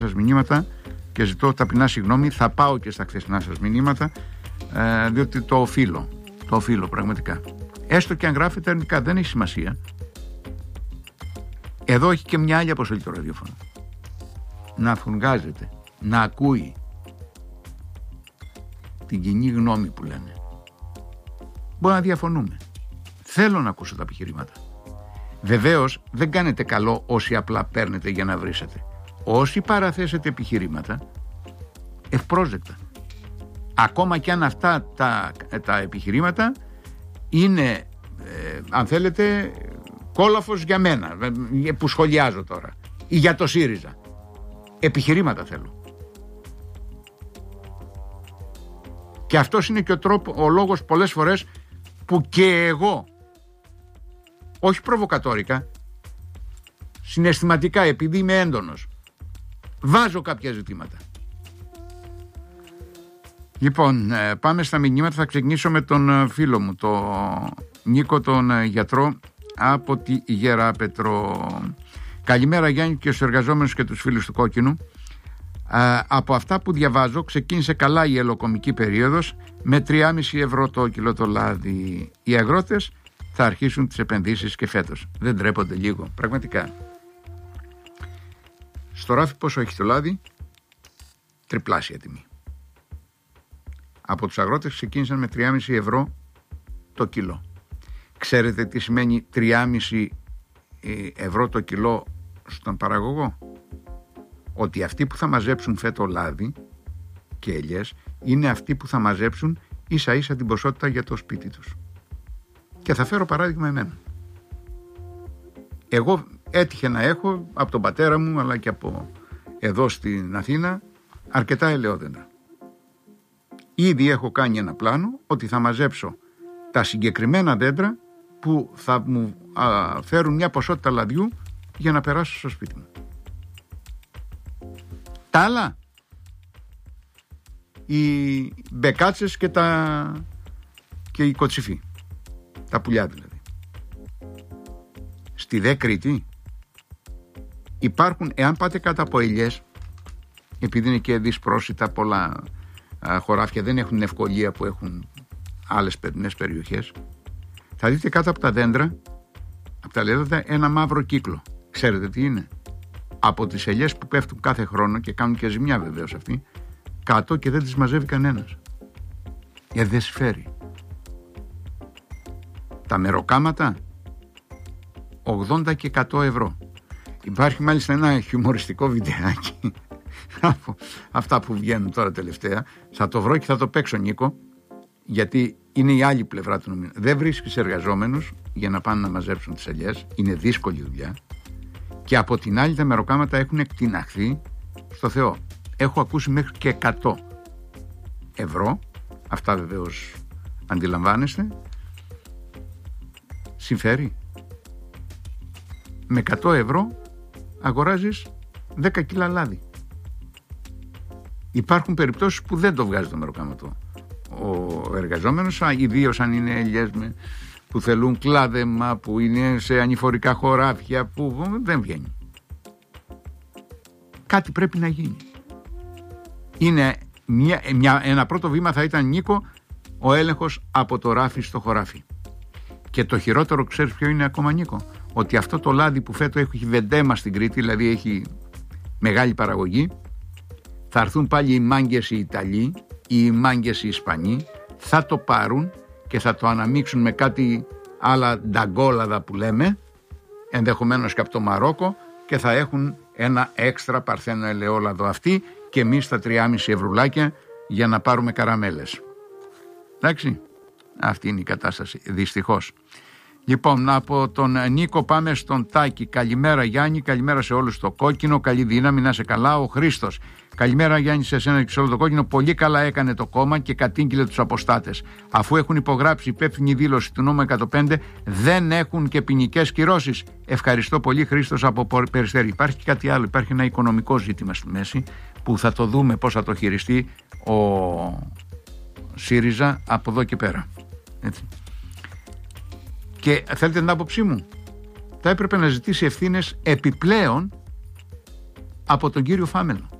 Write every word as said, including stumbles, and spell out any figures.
σας μηνύματα και ζητώ ταπεινά συγγνώμη. Θα πάω και στα χθεσινά σας μηνύματα, ε, διότι το οφείλω. Το οφείλω πραγματικά. Έστω και αν γράφετε αρνητικά, δεν έχει σημασία. Εδώ έχει και μια άλλη αποστολή το ραδιόφωνο. Να φουγγάζεται, να ακούει την κοινή γνώμη που λένε. Μπορεί να διαφωνούμε. Θέλω να ακούσω τα επιχειρήματα. Βεβαίως δεν κάνετε καλό όσοι απλά παίρνετε για να βρίσετε. Όσοι παραθέσετε επιχειρήματα, ευπρόσδεκτα. Ακόμα και αν αυτά τα, τα επιχειρήματα είναι, ε, αν θέλετε, κόλαφος για μένα, που σχολιάζω τώρα, ή για το ΣΥΡΙΖΑ. Επιχειρήματα θέλω. Και αυτός είναι και ο, τρόπο, ο λόγος πολλές φορές που και εγώ, όχι προβοκατόρικα, συναισθηματικά, επειδή είμαι έντονος, βάζω κάποια ζητήματα. Λοιπόν, πάμε στα μηνύματα. Θα ξεκινήσω με τον φίλο μου, τον Νίκο, τον γιατρό από τη Γεράπετρο. Καλημέρα Γιάννη και στους εργαζόμενους και τους φίλους του Κόκκινου. Α, από αυτά που διαβάζω, ξεκίνησε καλά η ελοκομική περίοδος με τρία κόμμα πέντε ευρώ το κιλό το λάδι. Οι αγρότες θα αρχίσουν τις επενδύσεις και φέτος. Δεν ντρέπονται λίγο, πραγματικά. Στο ράφι πόσο έχει το λάδι? Τριπλάσια τιμή. Από τους αγρότες ξεκίνησαν με τρία κόμμα πέντε ευρώ το κιλό. Ξέρετε τι σημαίνει τρία κόμμα πέντε ευρώ το κιλό στον παραγωγό? Ότι αυτοί που θα μαζέψουν φέτο λάδι και ελιές είναι αυτοί που θα μαζέψουν ίσα ίσα την ποσότητα για το σπίτι τους. Και θα φέρω παράδειγμα εμένα. Εγώ έτυχε να έχω από τον πατέρα μου αλλά και από εδώ στην Αθήνα αρκετά ελαιόδεντρα. Ήδη έχω κάνει ένα πλάνο ότι θα μαζέψω τα συγκεκριμένα δέντρα που θα μου α, φέρουν μια ποσότητα λαδιού για να περάσω στο σπίτι μου. Τα άλλα, οι μπεκάτσες και, τα... και οι κοτσιφοί, τα πουλιά δηλαδή. Στη δε Κρήτη υπάρχουν, εάν πάτε κάτω από ελιές, επειδή είναι και δυσπρόσιτα πολλά α, χωράφια, δεν έχουν την ευκολία που έχουν άλλες παιδινές περιοχές, θα δείτε κάτω από τα δέντρα, από τα λεδόντα, ένα μαύρο κύκλο. Ξέρετε τι είναι? Από τις ελιές που πέφτουν κάθε χρόνο και κάνουν και ζημιά βεβαίως αυτοί, κάτω και δεν τις μαζεύει κανένας. Γιατί δεν συμφέρει. Τα μεροκάματα ογδόντα και εκατό ευρώ. Υπάρχει μάλιστα ένα χιουμοριστικό βιντεάκι από αυτά που βγαίνουν τώρα τελευταία. Θα το βρω και θα το παίξω, Νίκο, γιατί είναι η άλλη πλευρά του νομίου. Δεν βρίσκεις εργαζόμενους για να πάνε να μαζέψουν τις ελιές. Είναι δύσκολη δουλειά. Και από την άλλη τα μεροκάματα έχουν εκτιναχθεί στο Θεό. Έχω ακούσει μέχρι και εκατό ευρώ. Αυτά βεβαίως αντιλαμβάνεστε. Συμφέρει? Με εκατό ευρώ αγοράζεις δέκα κιλά λάδι. Υπάρχουν περιπτώσεις που δεν το βγάζει το μεροκάματο ο εργαζόμενος, ιδίως αν είναι ελιές με, που θέλουν κλάδεμα, που είναι σε ανηφορικά χωράφια, που δεν βγαίνει. Κάτι πρέπει να γίνει. Είναι μια, μια, ένα πρώτο βήμα θα ήταν, Νίκο, ο έλεγχος από το ράφι στο χωράφι. Και το χειρότερο, ξέρεις ποιο είναι ακόμα, Νίκο? Ότι αυτό το λάδι που φέτο έχει βεντέμα στην Κρήτη, δηλαδή έχει μεγάλη παραγωγή, θα έρθουν πάλι οι μάγκες οι Ιταλοί ή οι μάγκες οι Ισπανοί, θα το πάρουν και θα το αναμίξουν με κάτι άλλα νταγκόλαδα που λέμε, ενδεχομένως και από το Μαρόκο, και θα έχουν ένα έξτρα παρθένο ελαιόλαδο αυτοί και εμείς τα τρία κόμμα πέντε ευρουλάκια για να πάρουμε καραμέλες. Εντάξει, αυτή είναι η κατάσταση, δυστυχώς. Λοιπόν, από τον Νίκο πάμε στον Τάκη. Καλημέρα Γιάννη, καλημέρα σε όλους στο Κόκκινο, καλή δύναμη, να είσαι καλά. Ο Χρήστος. Καλημέρα Γιάννη σε εσένα και σε όλο το Κόκκινο. Πολύ καλά έκανε το κόμμα και κατήγγειλε τους αποστάτες. Αφού έχουν υπογράψει υπεύθυνη δήλωση του νόμου εκατόν πέντε, δεν έχουν και ποινικές κυρώσεις. Ευχαριστώ πολύ, Χρήστος από Περιστέρη. Υπάρχει και κάτι άλλο, υπάρχει ένα οικονομικό ζήτημα στη μέση που θα το δούμε πώς θα το χειριστεί ο ΣΥΡΙΖΑ από εδώ και πέρα. Έτσι. Και θέλετε την άποψή μου, θα έπρεπε να ζητήσει ευθύνες επιπλέον από τον κύριο Φάμελο.